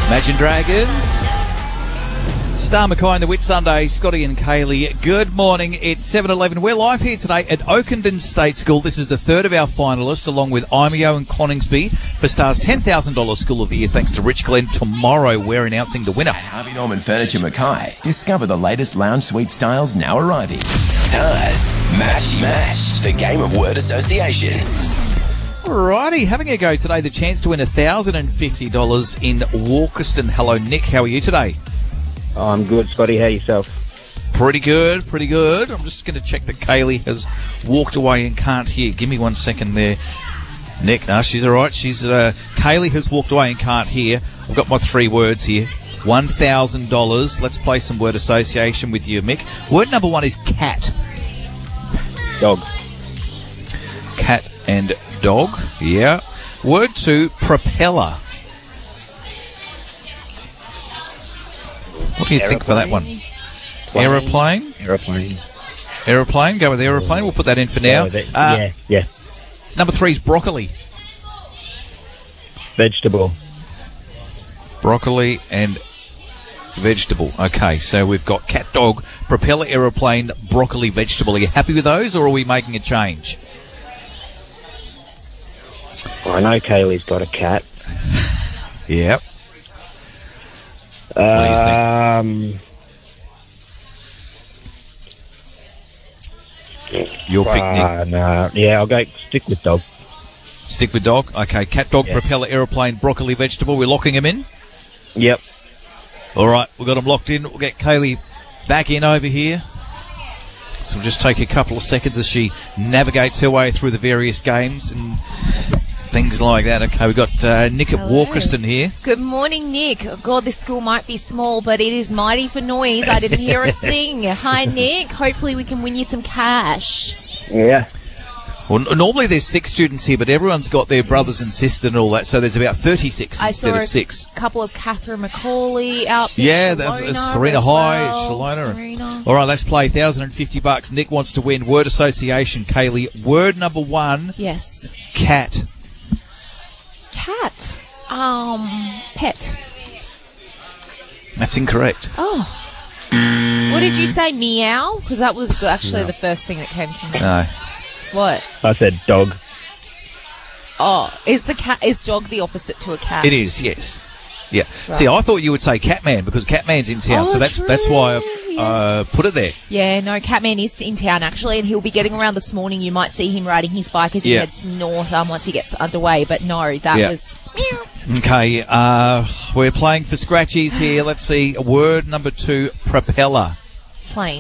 Imagine Dragons. Star Mackay and the Whit Sunday, Scotty and Kaylee. Good morning. It's 7:11. We're live here today at Oakenden State School. This is the third of our finalists, along with Imeo and Coningsby for Star's $10,000 School of the Year. Thanks to Rich Glenn. Tomorrow we're announcing the winner. At Harvey Norman Furniture Mackay, discover the latest lounge suite styles now arriving. Stars Matchy Match, the game of word association. Alrighty, having a go today. The chance to win $1,050 in Walkerston. Hello, Nick. How are you today? Oh, I'm good, Scotty. How yourself? Pretty good, pretty good. I'm just going to check that Kaylee has walked away and can't hear. Give me 1 second there, Nick. No, she's all right. Kaylee has walked away and can't hear. I've got my 3 words here. $1,000. Let's play some word association with you, Mick. Word number 1 is cat. Dog. Cat and dog. Yeah. Word 2, propeller. What do you think for that one? Aeroplane? Aeroplane. Go with aeroplane. We'll put that in for now. Yeah. Number 3 is broccoli. Vegetable. Broccoli and vegetable. Okay, so we've got cat, dog, propeller, aeroplane, broccoli, vegetable. Are you happy with those, or are we making a change? Well, I know Kaylee's got a cat. Yep. What do you think? Your picnic. No. Yeah, I'll go stick with dog. Stick with dog. Okay, cat, dog, propeller, aeroplane, broccoli, vegetable. We're locking them in? Yep. All right, we've got them locked in. We'll get Kaylee back in over here. So we'll just take a couple of seconds as she navigates her way through the various games and things like that. Okay, we've got Nick at Walkerston here. Good morning, Nick. Oh, God, this school might be small, but it is mighty for noise. I didn't hear a thing. Hi, Nick. Hopefully we can win you some cash. Yeah. Well, normally there's 6 students here, but everyone's got their brothers and sisters and all that, so there's about 36 instead of 6. A couple of Catherine Macaulay out there. Yeah, that's Serena High, Shalona. All right, let's play $1,050. Nick wants to win word association. Kaylee, word number 1. Yes. Cat. Cat. Pet. That's incorrect. Oh. What did you say? Meow? Because that was actually the first thing that came to me. No. What? I said dog. Oh, is dog the opposite to a cat? It is, yes. Yeah. Right. See, I thought you would say Catman because Catman's in town, so that's why I put it there. Yeah, no, Catman is in town actually, and he'll be getting around this morning. You might see him riding his bike as he heads north once he gets underway. But no, that was meow. Okay, we're playing for scratchies here. Let's see. Word number 2, propeller. Plane.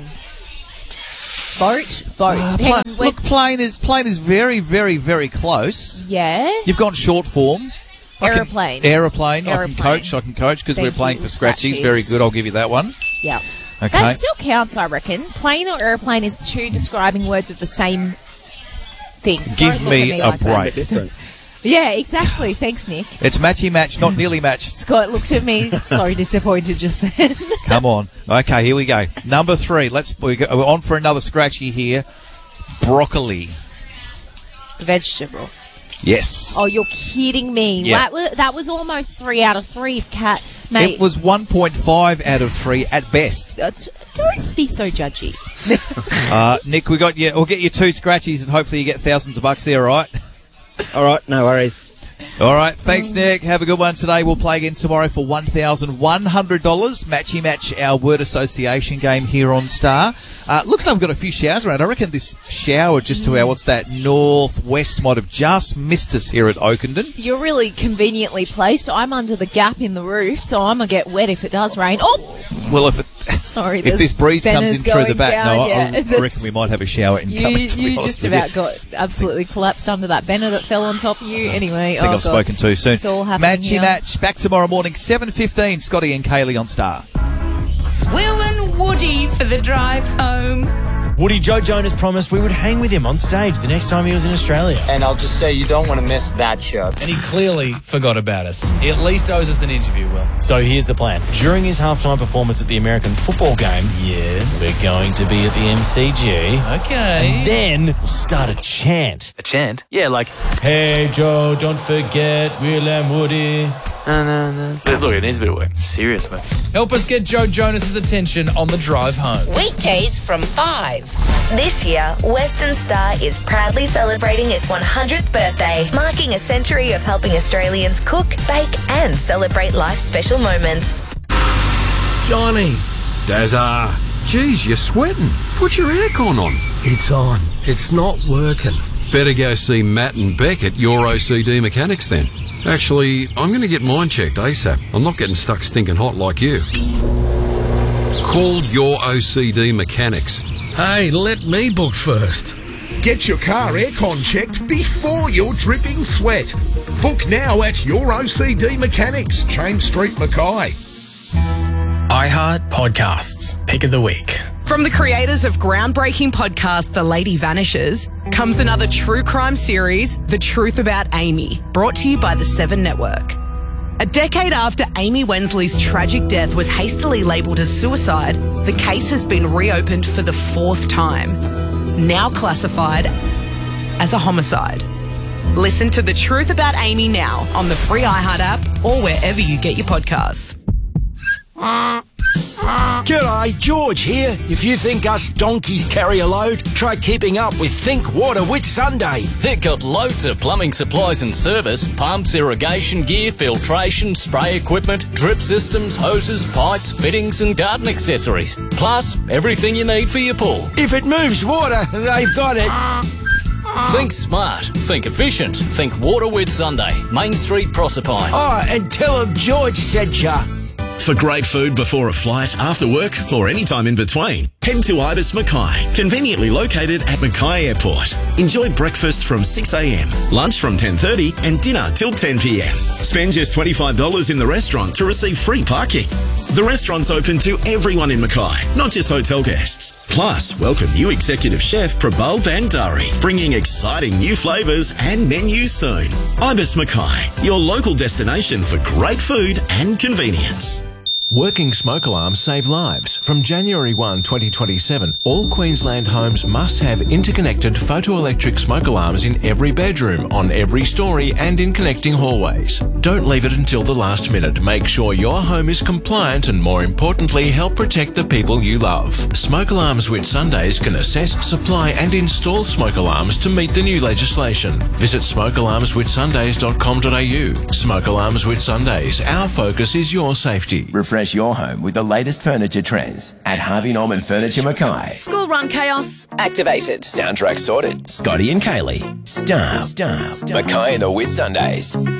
Boat. Plane is very, very, very close. Yeah. You've gone short form. Aeroplane. Aeroplane. I can coach because we're playing for scratchies. Very good. I'll give you that one. Yeah. Okay. That still counts, I reckon. Plane or aeroplane is 2 describing words of the same thing. Give me a break. Different. Yeah, exactly. Thanks, Nick. It's matchy match, not nearly match. Scott looked at me so disappointed just then. Come on. Okay, here we go. Number 3. We're on for another scratchy here. Broccoli. Vegetable. Yes. Oh, you're kidding me. Yeah. That was almost 3 out of 3, Cat. Mate. It was 1.5 out of 3 at best. Don't be so judgy. Nick, we'll get you 2 scratchies and hopefully you get thousands of bucks there, all right? All right, no worries. All right, thanks, Nick. Have a good one today. We'll play again tomorrow for $1,100. Matchy match, our word association game here on Star. Looks like we've got a few showers around. I reckon this shower just to our, northwest might have just missed us here at Oakenden. You're really conveniently placed. I'm under the gap in the roof, so I'm going to get wet if it does rain. Oh! Well, if this breeze comes in through the back, I reckon we might have a shower incoming. You just about got absolutely collapsed under that banner that fell on top of you. Anyway, I think I've spoken too soon. It's all happening Matchy match, back tomorrow morning, 7:15. Scotty and Kaylee on Star. Will and Woody for the drive home. Woody Joe Jonas promised we would hang with him on stage the next time he was in Australia. And I'll just say you don't want to miss that show. And he clearly forgot about us. He at least owes us an interview, Will. So here's the plan. During his halftime performance at the American football game, we're going to be at the MCG. Okay. And then we'll start a chant. A chant? Yeah, like, Hey Joe, don't forget Will and Woody. look, it needs a bit of work. Serious work. Help us get Joe Jonas's attention on the drive home. Weekdays from 5. This year, Western Star is proudly celebrating its 100th birthday, marking a century of helping Australians cook, bake and celebrate life's special moments. Johnny. Dazza. Geez, you're sweating. Put your aircon on. It's on. It's not working. Better go see Matt and Beck at Your OCD Mechanics then. Actually, I'm going to get mine checked ASAP. I'm not getting stuck stinking hot like you. Call Your OCD Mechanics. Hey, let me book first. Get your car aircon checked before you're dripping sweat. Book now at Your OCD Mechanics, James Street, Mackay. iHeart Podcasts, Pick of the Week. From the creators of groundbreaking podcast The Lady Vanishes comes another true crime series, The Truth About Amy, brought to you by the 7 Network. A decade after Amy Wensley's tragic death was hastily labelled as suicide, the case has been reopened for the 4th time, now classified as a homicide. Listen to The Truth About Amy now on the free iHeart app or wherever you get your podcasts. G'day, George here. If you think us donkeys carry a load, try keeping up with Think Water Whitsunday. They've got loads of plumbing supplies and service, pumps, irrigation gear, filtration, spray equipment, drip systems, hoses, pipes, fittings and garden accessories. Plus, everything you need for your pool. If it moves water, they've got it. Think smart, think efficient, think Water Whitsunday, Main Street, Proserpine. Oh, and tell them George sent ya. For great food before a flight, after work, or any time in between, head to Ibis Mackay, conveniently located at Mackay Airport. Enjoy breakfast from 6 a.m, lunch from 10:30 and dinner till 10 p.m. Spend just $25 in the restaurant to receive free parking. The restaurant's open to everyone in Mackay, not just hotel guests. Plus, welcome new executive chef Prabal Bandari, bringing exciting new flavours and menus soon. Ibis Mackay, your local destination for great food and convenience. Working smoke alarms save lives. From January 1, 2027, all Queensland homes must have interconnected photoelectric smoke alarms in every bedroom, on every story and in connecting hallways. Don't leave it until the last minute. Make sure your home is compliant and, more importantly, help protect the people you love. Smoke Alarms Whitsundays can assess, supply and install smoke alarms to meet the new legislation. Visit smokealarmswhitsundays.com.au. Smoke Alarms Whitsundays. Our focus is your safety. Refresh your home with the latest furniture trends at Harvey Norman Furniture Mackay. School run chaos activated. Soundtrack sorted. Scotty and Kaylee. Star. Mackay and the Whitsundays.